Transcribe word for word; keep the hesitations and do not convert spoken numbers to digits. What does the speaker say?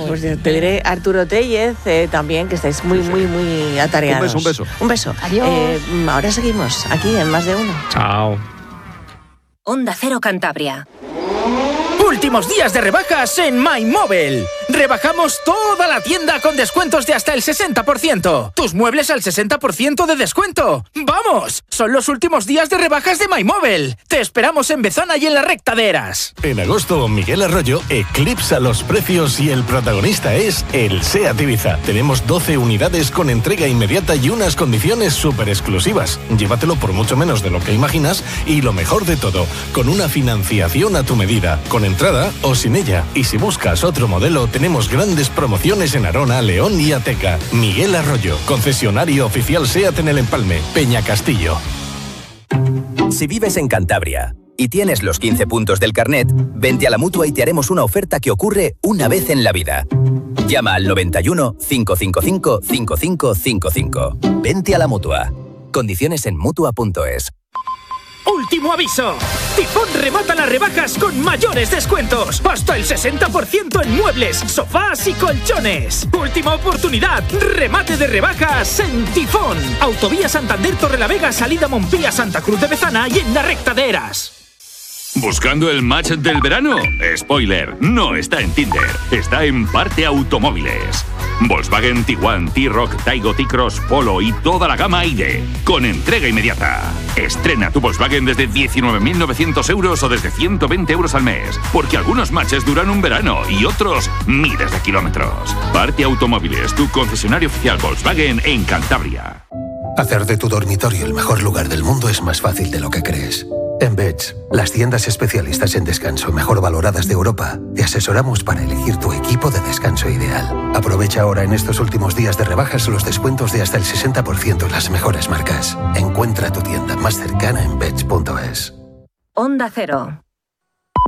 pues te diré Arturo Tellez eh, también, que estáis muy, muy, muy atareados. Un beso, un beso. Un beso. Adiós. Eh, ahora seguimos aquí en Más de Uno. Chao. Onda Cero Cantabria. Últimos días de rebajas en MyMobile. Rebajamos toda la tienda con descuentos de hasta el sesenta por ciento. Tus muebles al sesenta por ciento de descuento. ¡Vamos! Son los últimos días de rebajas de MyMobile. Te esperamos en Bezana y en la Recta de Eras. En agosto, Miguel Arroyo eclipsa los precios y el protagonista es el SEAT Ibiza. Tenemos doce unidades con entrega inmediata y unas condiciones súper exclusivas. Llévatelo por mucho menos de lo que imaginas y lo mejor de todo, con una financiación a tu medida, con entrada o sin ella. Y si buscas otro modelo, tenemos grandes promociones en Arona, León y Ateca. Miguel Arroyo, concesionario oficial SEAT en el Empalme, Peña Castillo. Si vives en Cantabria y tienes los quince puntos del carnet, vente a la Mutua y te haremos una oferta que ocurre una vez en la vida. Llama al noventa y uno, cinco cinco cinco, cinco cinco cinco cinco. Vente a la Mutua. Condiciones en Mutua punto es. ¡Último aviso! Tifón remata las rebajas con mayores descuentos. Hasta el sesenta por ciento en muebles, sofás y colchones. Última oportunidad. Remate de rebajas en Tifón. Autovía Santander Torrelavega, salida Montpía, Santa Cruz de Bezana y en la Recta de Eras. ¿Buscando el match del verano? Spoiler, no está en Tinder, está en Parte Automóviles. Volkswagen, Tiguan, T-Roc, Taigo, T-Cross, Polo y toda la gama I D E, con entrega inmediata. Estrena tu Volkswagen desde diecinueve mil novecientos euros o desde ciento veinte euros al mes, porque algunos matches duran un verano y otros miles de kilómetros. Parte Automóviles, tu concesionario oficial Volkswagen en Cantabria. Hacer de tu dormitorio el mejor lugar del mundo es más fácil de lo que crees. En Beds, las tiendas especialistas en descanso mejor valoradas de Europa, te asesoramos para elegir tu equipo de descanso ideal. Aprovecha ahora en estos últimos días de rebajas los descuentos de hasta el sesenta por ciento en las mejores marcas. Encuentra tu tienda más cercana en beds punto es. Onda Cero.